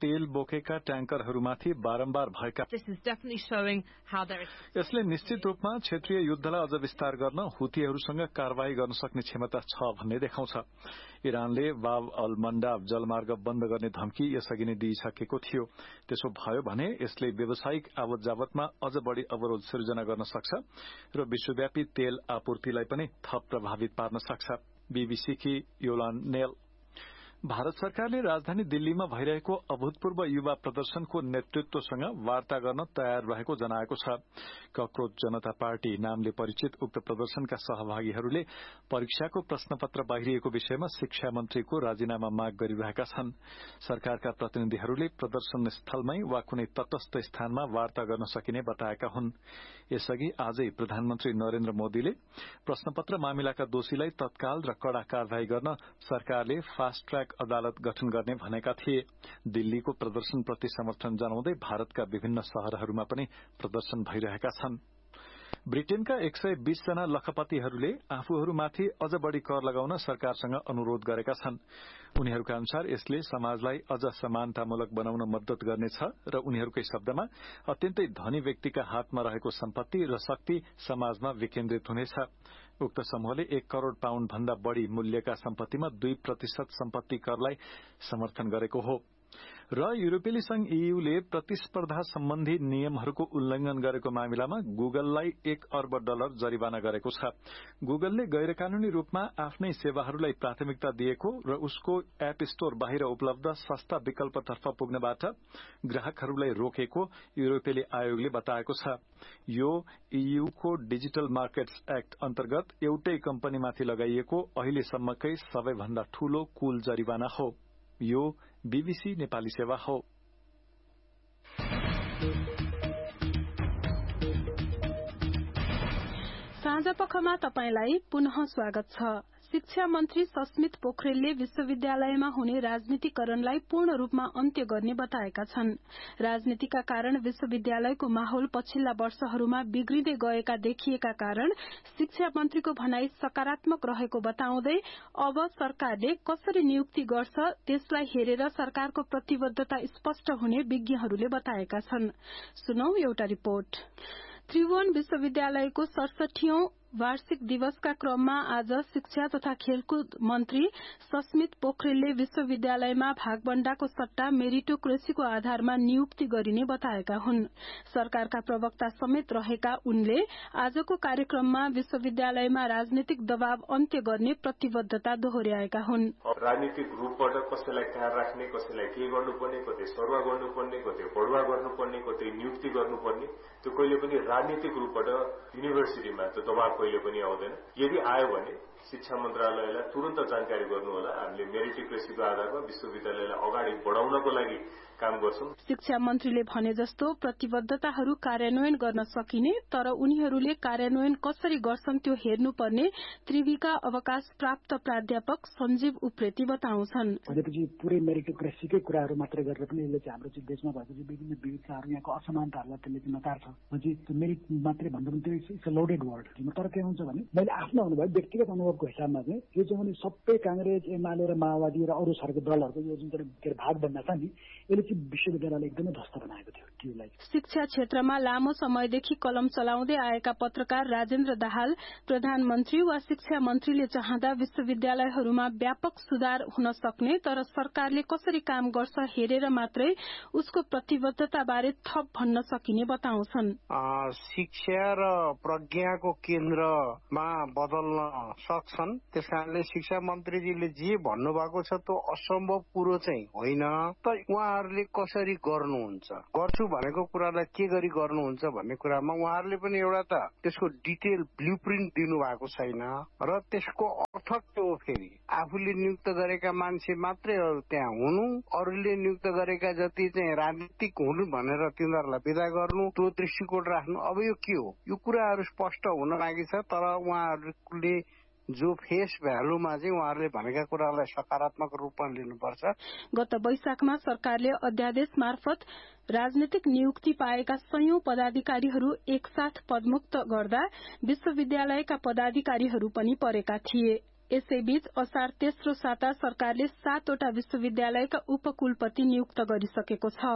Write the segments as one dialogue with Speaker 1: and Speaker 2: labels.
Speaker 1: तेल बोकेका ट्याङ्करहरूमाथि बारम्बार भएका यसले निश्चित रूपमा क्षेत्रीय युद्धलाई अझ विस्तार गर्न हुतीहरूसँग कारवाही गर्न सक्ने क्षमता छ भन्ने देखाउँछ। इरानले बाब अल मण्डाब जलमार्ग बन्द गर्ने धम्की यसअघि नै दिइसकेको थियो। त्यसो भयो भने यसले व्यावसायिक आवत जावतमा अझ बढ़ी अवरोध सिर्जना गर्न सक्छ र विश्वव्यापी तेल आपूर्तिलाई पनि थप प्रभावित पार्न सक्छ। बीबीसी की योलान नेल। भारत सरकारले राजधानी दिल्लीमा भइरहेको अभूतपूर्व युवा प्रदर्शनको नेतृत्वसँग वार्ता गर्न तयार रहेको जनाएको छ। कक्रोच जनता पार्टी नामले परिचित उक्त प्रदर्शनका सहभागीहरूले परीक्षाको प्रश्नपत्र बाहिरिएको विषयमा शिक्षा मन्त्रीको राजीनामा माग गरिरहेका छन्। सरकारका प्रतिनिधिहरूले प्रदर्शन स्थलमै वा कुनै तटस्थ स्थानमा वार्ता गर्न सकिने बताएका हुन्। यसअघि आजै प्रधानमन्त्री नरेन्द्र मोदीले प्रश्नपत्र मामिलाका दोषीलाई तत्काल र कड़ा कारवाही गर्न सरकारले फास्ट ट्र्याक अदालत गठन गर्ने भनेका थिए। दिल्लीको प्रदर्शनप्रति समर्थन जनाउँदै भारतका विभिन्न शहरहरूमा पनि प्रदर्शन भइरहेका छन्। ब्रिटेनका 120 जना लखपतिहरूले आफूहरूमाथि अझ बढ़ी कर लगाउन सरकारसँग अनुरोध गरेका छन्। उनीहरूका अनुसार यसले समाजलाई अझ समानतामूलक बनाउन मद्दत गर्नेछ र उनीहरूकै शब्दमा अत्यन्तै धनी व्यक्तिका हातमा रहेको सम्पत्ति र शक्ति समाजमा विकेन्द्रित हुनेछ। उक्त समूहले 1 करोड़ पाउण्ड भन्दा बढ़ी मूल्यका सम्पत्तिमा 2% सम्पत्ति करलाई समर्थन गरेको हो। र युरोपेली संघ ईयूले प्रतिस्पर्धा सम्बन्धी नियमहरूको उल्लंघन गरेको मामिलामा गुगललाई $1 अर्ब जरिवाना गरेको छ। गुगलले गैरकानूनी रूपमा आफ्नै सेवाहरूलाई प्राथमिकता दिएको र उसको एप स्टोर बाहिर उपलब्ध सस्ता विकल्पतर्फ पुग्नबाट ग्राहकहरूलाई रोकेको युरोपेली आयोगले बताएको छ। यो ईयूको डिजिटल मार्केट्स एक्ट अन्तर्गत एउटै कम्पनीमाथि लगाइएको अहिलेसम्मकै सबैभन्दा ठूलो कुल जरिवाना हो। यो बीबीसी नेपाली सेवा हो।
Speaker 2: साँझपखमा तपाईलाई पुनः स्वागत छ। शिक्षा मन्त्री सस्मित पोखरेलले विश्वविद्यालयमा हुने राजनीतिकरणलाई पूर्ण रूपमा अन्त्य गर्ने बताएका छन्। राजनीतिका कारण विश्वविद्यालयको माहौल पछिल्ला वर्षहरूमा बिग्रिँदै गएका देखिएका कारण शिक्षा मन्त्रीको भनाई सकारात्मक रहेको बताउँदै अब सरकारले कसरी नियुक्ति गर्छ त्यसलाई हेरेर सरकारको प्रतिबद्धता स्पष्ट हुने विज्ञहरूले बताएका छन्। सुनौ एउटा रिपोर्ट। त्रिभुवन विश्वविद्यालयको 67औं वार्षिक दिवसका क्रममा आज शिक्षा तथा खेलकुद मन्त्री सस्मित पोखरेलले विश्वविद्यालयमा भागबण्डाको सट्टा मेरिटोक्रेसीको आधारमा नियुक्ति गरिने बताएका हुन्। सरकारका प्रवक्ता समेत रहेका उनले आजको कार्यक्रममा विश्वविद्यालयमा राजनीतिक दबाव अन्त्य गर्ने प्रतिबद्धता दोहोर्याएका हुन्।
Speaker 3: राजनीतिक रूपबाट कसैलाई कहाँ राख्ने, कसैलाई के गर्नुपर्ने, कतै सरुवा गर्नुपर्ने, कतै बढुवा गर्नुपर्ने, कतै नियुक्ति गर्नुपर्ने, त्यो कहिले पनि राजनीतिक रूपबाट युनिभर्सिटीमा त्यो दबाव कहिले पनि आउँदैन। यदि आयो भने शिक्षा मन्त्रालयलाई तुरन्त जानकारी गर्नु होला। हामीले मेरिटोक्रेसीको आधारमा विश्वविद्यालयलाई अगाडि बढाउनको लागि काम गर्छौं।
Speaker 2: शिक्षा मन्त्रीले भने जस्तो प्रतिबद्धताहरू कार्यान्वयन गर्न सकिने, तर उनीहरूले कार्यान्वयन कसरी गर्छन् त्यो हेर्नुपर्ने त्रिविका अवकाश प्राप्त प्राध्यापक सञ्जीव उप्रेती बताउँछन्।
Speaker 4: भनेपछि पुरै मेरिटोक्रेसीकै कुराहरू मात्रै गरेर पनि यसले चाहिँ हाम्रो चाहिँ देशमा भएको चाहिँ विभिन्न विविधताहरू, यहाँको असमानताहरूलाई त्यसले चाहिँ नकार्छ। त्यो मेरिट मात्रै भन्दा पनि त्यो इट्स अ लोडेड वर्ड। तर के हुन्छ भने मैले आफ्नो अनुभव, व्यक्तिगत अनुभवको हिसाबमा चाहिँ यो चाहिँ भने सबै कांग्रेस, एमाले र माओवादी र अरू सरकारको दलहरूको यो जुन चाहिँ भाग बन्दा छ नि, यसले चाहिँ विश्वविद्यालयलाई एकदमै ध्वस्त बनाएको थियो।
Speaker 2: शिक्षा क्षेत्रमा लामो समयदेखि कलम चलाउँदै आएका पत्रकार राजेन्द्र दाहाल प्रधानमन्त्री वा शिक्षा मन्त्रीले चाहँदा विश्वविद्यालयहरूमा व्यापक सुधार हुन सक्ने, तर सरकारले कसरी काम गर्छ हेरेर मात्रै उसको प्रतिबद्धता बारे थप भन्न सकिने बताउँछन्।
Speaker 5: शिक्षा र प्रज्ञाको केन्द्रमा बदल्न सक्छन्। त्यसकारणले शिक्षा मन्त्रीजीले जे भन्नुभएको छ त्यो असम्भव कुरो चाहिँ होइन, तर उहाँहरूले कसरी गर्नुहुन्छ, गर्छु भनेको कुरालाई के गरी गर्नुहुन्छ भन्ने कुरामा उहाँहरूले पनि एउटा त त्यसको डिटेल ब्लुप्रिन्ट दिनुभएको छैन र त्यसको अर्थ के हो। फेरि आफूले नियुक्त गरेका मान्छे मात्रै त्यहाँ हुनु, अरूले नियुक्त गरेका जति चाहिँ राजनीतिक हुनु भनेर तिनीहरूलाई विदा गर्नु, त्यो दृष्टिकोण राख्नु, अब यो के हो। यो कुराहरू स्पष्ट हुन लागि छ। तर उहाँहरूले जो फेस भ्यालुमा चाहिँ उहाँहरूले भनेका कुरालाई सकारात्मक रूपमा लिनुपर्छ।
Speaker 2: गत वैशाखमा सरकारले अध्यादेश मार्फत राजनीतिक नियुक्ति पाएका 100औं पदाधिकारीहरू एकसाथ पदमुक्त गर्दा विश्वविद्यालयका पदाधिकारीहरू पनि परेका थिए। यसैबीच असार तेस्रो साता सरकारले 7वटा विश्वविद्यालयका उपकुलपति नियुक्त गरिसकेको छ।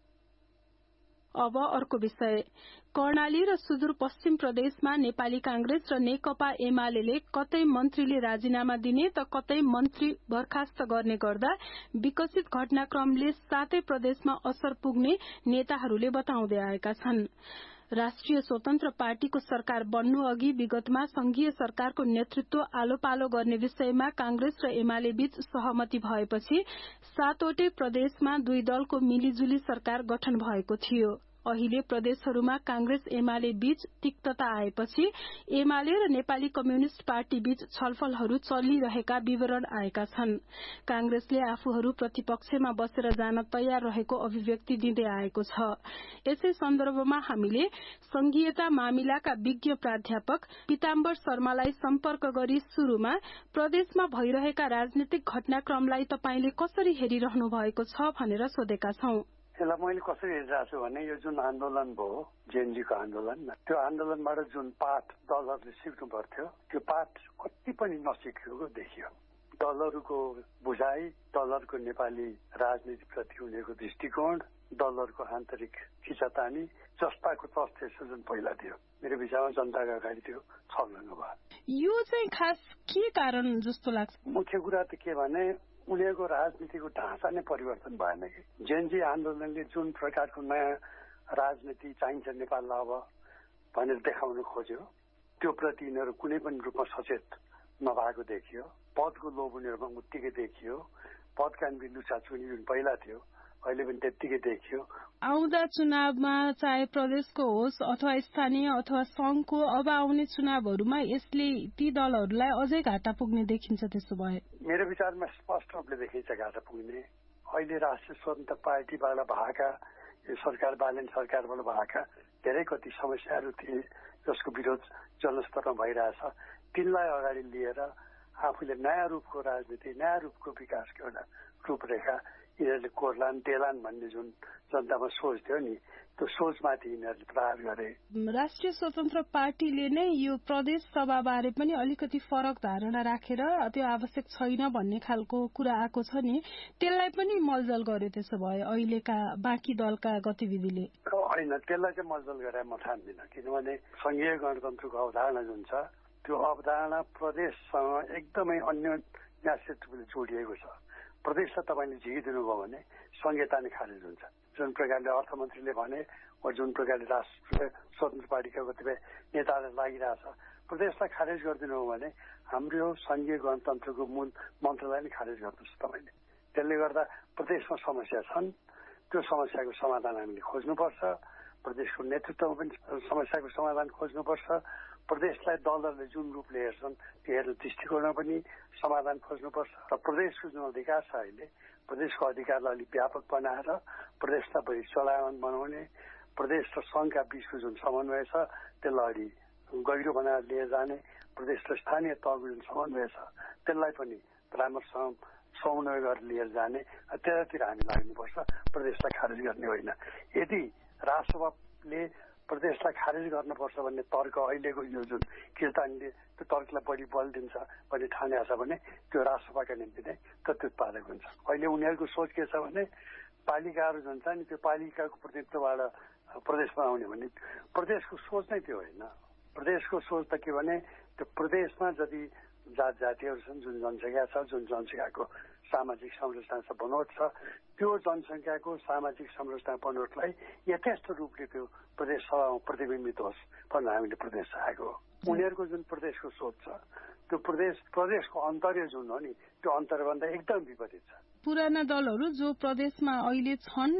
Speaker 2: अब अर्को विषय, कर्णाली र सुदूरपश्चिम प्रदेशमा नेपाली कांग्रेस र नेकपा एमाले कतै मन्त्रीले राजीनामा दिने त कतै मन्त्री बर्खास्त गर्ने गर्दा विकसित घटनाक्रमले 7 प्रदेशमा असर पुग्ने नेताहरूले बताउँदै आएका छन्। राष्ट्रिय स्वतन्त्र पार्टीको सरकार बन्नु अघि विगतमा संघीय सरकारको नेतृत्व आलोपालो गर्ने विषयमा कांग्रेस र एमाले बीच सहमति भएपछि 7वटै प्रदेशमा 2 दलको मिलिजुली सरकार गठन भएको थियो। अहिले प्रदेशहरूमा कांग्रेस एमाले बीच तिक्तता आएपछि एमाले र नेपाली कम्युनिष्ट पार्टी बीच छलफलहरू चलिरहेका विवरण आएका छन्। कांग्रेसले आफूहरू प्रतिपक्षमा बसेर जान तयार रहेको अभिव्यक्ति दिँदै आएको छ। यसै सन्दर्भमा हामीले संघीयता मामिलाका विज्ञ प्राध्यापक पीताम्बर शर्मालाई सम्पर्क गरी शुरूमा प्रदेशमा भइरहेका राजनीतिक घटनाक्रमलाई तपाईले कसरी हेरिरहनु भएको छ भनेर सोधेका छौं।
Speaker 6: यसलाई मैले कसरी हेरिरहेको छु भने यो जुन आन्दोलन भयो जेएनजीको आन्दोलन, त्यो आन्दोलनबाट जुन पाठ दलहरूले सिक्नु पर्थ्यो त्यो पाठ कति पनि नसिकेको देखियो। दलहरूको बुझाइ, दलहरूको नेपाली राजनीतिप्रति उनीहरूको दृष्टिकोण, दलहरूको आन्तरिक खिचातानी जस्ताको तस्तै जुन पहिला थियो मेरो विचारमा जनताका अगाडि त्यो छलङ्ग भयो।
Speaker 2: यो चाहिँ खास के कारण जस्तो लाग्छ?
Speaker 6: मुख्य कुरा त के भने उनीहरूको राजनीतिको ढाँचा नै परिवर्तन भएन कि जेएनजी आन्दोलनले जुन प्रकारको नयाँ राजनीति चाहिन्छ नेपाललाई अब भनेर देखाउन खोज्यो त्यो प्रति यिनीहरू कुनै पनि रूपमा सचेत नभएको देखियो। पदको लोभ उनीहरूमा उत्तिकै देखियो। पदका निम्ति लुचाचुनी जुन पहिला थियो अहिले पनि त्यत्तिकै देखियो।
Speaker 2: आउँदा चुनावमा चाहे प्रदेशको होस् अथवा स्थानीय अथवा संघको अब आउने चुनावहरूमा यसले ती दलहरूलाई अझै घाटा पुग्ने देखिन्छ। त्यसो भए
Speaker 6: मेरो विचारमा स्पष्ट रूपले देखिन्छ घाटा पुग्ने। अहिले राष्ट्रिय स्वतन्त्र पार्टीबाट भएका यो सरकार बालन सरकारबाट भएका धेरै कति समस्याहरू थिए जसको विरोध जनस्तरमा भइरहेछ, तिनलाई अगाडि लिएर आफूले नयाँ रूपको राजनीति, नयाँ रूपको विकासको एउटा रूपरेखा यिनीहरूले कोर्लान् टेलान् भन्ने जुन जनतामा सोच थियो नि त्यो सोचमाथि यिनीहरूले प्रहार गरे।
Speaker 2: राष्ट्रिय स्वतन्त्र पार्टीले नै यो प्रदेश सभाबारे पनि अलिकति फरक धारणा राखेर त्यो आवश्यक छैन भन्ने खालको कुरा आएको छ नि, त्यसलाई पनि मलजल गर्यो। त्यसो भए अहिलेका बाँकी दलका गतिविधिले
Speaker 6: होइन, त्यसलाई चाहिँ मलजल गरे म ठान्दिनँ। किनभने संघीय गणतन्त्रको अवधारणा जुन छ त्यो अवधारणा प्रदेशसँग एकदमै अन्योन्याश्रित जोडिएको छ। प्रदेशलाई तपाईँले झिकिदिनु भयो भने संहिता नै खारेज हुन्छ। जुन प्रकारले अर्थमन्त्रीले भने वा जुन प्रकारले राष्ट्रिय स्वतन्त्र पार्टीका कतिपय नेताहरूलाई लागिरहेछ प्रदेशलाई खारेज गरिदिनु हो भने हाम्रो संघीय गणतन्त्रको मूल मन्त्रलाई नै खारेज गर्नुहोस् तपाईँले। त्यसले गर्दा प्रदेशमा समस्या छन्, त्यो समस्याको समाधान हामीले खोज्नुपर्छ। प्रदेशको नेतृत्वमा पनि समस्याको समाधान खोज्नुपर्छ। प्रदेशलाई दलहरूले जुन रूपले हेर्छन् त्यो हेर्ने दृष्टिकोणमा पनि समाधान खोज्नुपर्छ। र प्रदेशको जुन अधिकार छ अहिले प्रदेशको अधिकारलाई अलिक व्यापक बनाएर प्रदेशलाई बढी चलायमान बनाउने, प्रदेश र संघका बीचको जुन समन्वय छ त्यसलाई अलि गहिरो बनाएर लिएर जाने, प्रदेश र स्थानीय तहको जुन समन्वय छ त्यसलाई पनि राम्रोसँग समन्वय गरेर लिएर जाने, त्यतातिर हामी लाग्नुपर्छ। प्रदेशलाई खारेज गर्ने होइन। यदि राष्ट्रसभाले प्रदेशलाई खारेज गर्नुपर्छ भन्ने तर्क अहिलेको यो जुन किर्तानीले त्यो तर्कलाई बढी बल दिन्छ भन्ने ठानेको छ भने त्यो राष्ट्रसभाका निम्ति नै प्रत्युत्पादक हुन्छ। अहिले उनीहरूको सोच के छ भने पालिकाहरू जुन छ नि त्यो पालिकाको प्रतिनिधित्वबाट प्रदेशमा आउने भन्ने प्रदेशको सोच नै त्यो होइन। प्रदेशको सोच त के भने त्यो प्रदेशमा जति जात जातिहरू छन्, जुन जनसङ्ख्या छ, जुन जनसङ्ख्याको सामाजिक संरचना छ, बनोट छ, त्यो जनसङ्ख्याको सामाजिक संरचना बनोटलाई यथेष्ट रूपले त्यो प्रदेश सभामा प्रतिबिम्बित होस् भनेर हामीले प्रदेश चाहेको हो। उनीहरूको जुन प्रदेशको सोच छ त्यो प्रदेशको अन्तर्य जुन हो नि त्यो अन्तर्यभन्दा एकदम विपरीत छ।
Speaker 2: पुराना दलहरू जो प्रदेशमा अहिले छन्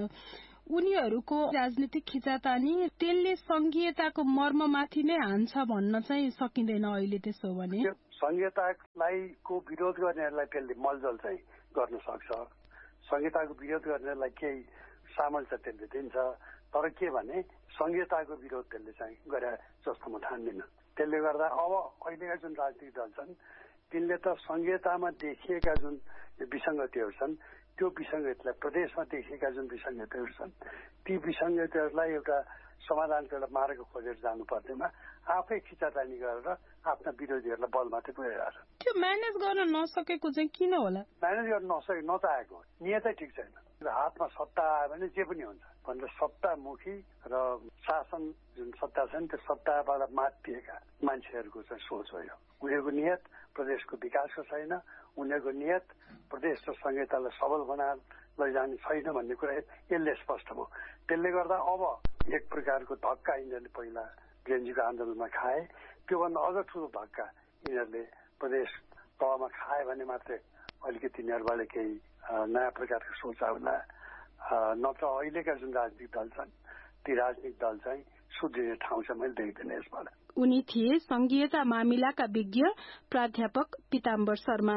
Speaker 2: उनीहरूको राजनीतिक खिचातानी त्यसले संघीयताको मर्ममाथि नै हान्छ भन्न चाहिँ सकिँदैन अहिले। त्यसो भने
Speaker 6: संहितालाई को विरोध गर्नेहरूलाई त्यसले मलजल चाहिँ गर्न सक्छ। संहिताको विरोध गर्नेलाई केही सामर्थ्य त्यसले दिन्छ, तर के भने संहिताको विरोध त्यसले चाहिँ गरे जस्तो म ठान्दिनँ। त्यसले गर्दा अब अहिलेका जुन राजनीतिक दल छन् तिनले त संहितामा देखिएका जुन विसङ्गतिहरू छन् त्यो विसङ्गतिलाई प्रदेशमा देखिएका जुन विसङ्गतिहरू छन् ती विसङ्गतिहरूलाई एउटा समाधानको एउटा मार्ग खोजेर जानु पर्दैमा आफै खिचातानी गरेर आफ्ना विरोधीहरूलाई बल मात्रै पुर्याइरहेछ।
Speaker 2: त्यो म्यानेज गर्न नसकेको चाहिँ किन होला?
Speaker 6: म्यानेज गर्न नचाहेको नियतै ठिक छैन। हातमा सत्ता आयो भने जे पनि हुन्छ भनेर सत्तामुखी र शासन जुन सत्ता छ नि त्यो सत्ताबाट माथिएका मान्छेहरूको चाहिँ सोच हो यो। उनीहरूको नियत प्रदेशको विकासको छैन, उनीहरूको नियत प्रदेश र संहितालाई सबल बनाएर लैजाने छैन भन्ने कुरा यसले स्पष्ट भयो। त्यसले गर्दा अब एक प्रकारको धक्का यिनीहरूले पहिला जेएनजीको आन्दोलनमा खाए, त्योभन्दा अझ ठुलो धक्का यिनीहरूले प्रदेश तहमा खाए भने मात्रै अलिकति यिनीहरूबाट केही नयाँ प्रकारको सोच आउला। नत्र अहिलेका जुन राजनीतिक दल छन् ती राजनीतिक दल चाहिँ सुध्रिने ठाउँ चाहिँ मैले देख्दैन यसबाट।
Speaker 2: उनी थिए संघीयता मामिलाका विज्ञ प्राध्यापक पीताम्बर शर्मा।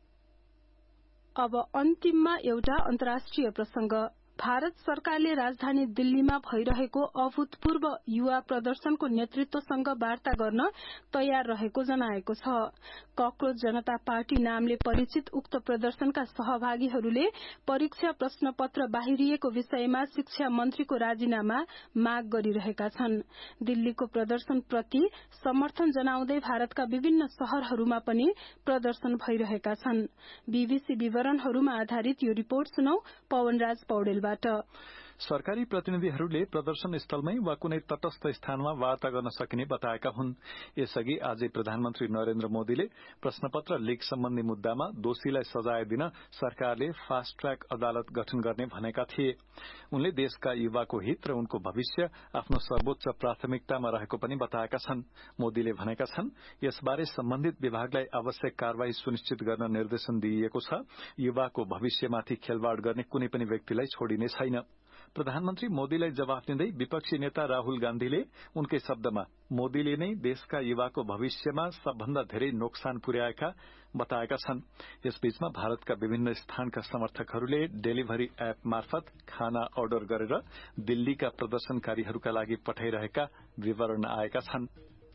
Speaker 2: अब अन्तिममा एउटा अन्तर्राष्ट्रिय प्रसंग। भारत सरकारले राजधानी दिल्लीमा भइरहेको अभूतपूर्व युवा प्रदर्शनको नेतृत्वसँग वार्ता गर्न तयार रहेको जनाएको छ। कक्रोच जनता पार्टी नामले परिचित उक्त प्रदर्शनका सहभागीहरूले परीक्षा प्रश्न पत्र बाहिरिएको विषयमा शिक्षा मन्त्रीको राजीनामा माग गरिरहेका छन्। दिल्लीको प्रदर्शनप्रति समर्थन जनाउँदै भारतका विभिन्न शहरहरूमा पनि प्रदर्शन भइरहेका छन्। बीबीसी विवरणहरूमा आधारित यो रिपोर्ट सुनौ पवनराज पौडेल।
Speaker 1: सरकारी प्रतिनिधिहरूले प्रदर्शन स्थलमै वा कुनै तटस्थ स्थानमा वार्ता गर्न सकिने बताएका हुन्। यसअघि आजै प्रधानमन्त्री नरेन्द्र मोदीले प्रश्नपत्र लीक सम्बन्धी मुद्दामा दोषीलाई सजाय दिन सरकारले फास्ट ट्र्याक अदालत गठन गर्ने भनेका थिए। उनले देशका युवाको हित र उनको भविष्य आफ्नो सर्वोच्च प्राथमिकतामा रहेको पनि बताएका छन्। मोदीले भनेका छन्, यसबारे सम्बन्धित विभागलाई आवश्यक कार्यवाही सुनिश्चित गर्न निर्देशन दिइएको छ। युवाको भविष्यमाथि खेलवाड़ गर्ने कुनै पनि व्यक्तिलाई छोडिने छैन। प्रधानमन्त्री मोदीलाई जवाफ दिँदै विपक्षी नेता राहुल गान्धीले उनकै शब्दमा मोदीले नै देशका युवाको भविष्यमा सबभन्दा धेरै नोक्सान पुर्याएका बताएका छन्। यसबीचमा भारतका विभिन्न स्थानका समर्थकहरूले डेलिभरी एप मार्फत खाना अर्डर गरेर दिल्लीका प्रदर्शनकारीहरूका लागि पठाइरहेका विवरण आएका छन्।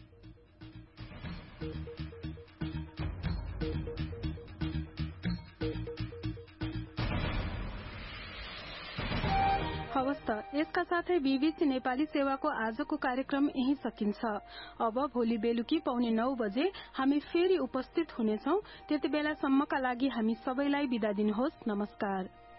Speaker 2: हवस् त, यसका साथै बीबीसी नेपाली सेवाको आजको कार्यक्रम यही सकिन्छ। अब भोलि बेलुकी 8:45 बजे हामी फेरि उपस्थित हुनेछौं। त्यति बेलासम्मका लागि हामी सबैलाई बिदा दिनुहोस्। नमस्कार।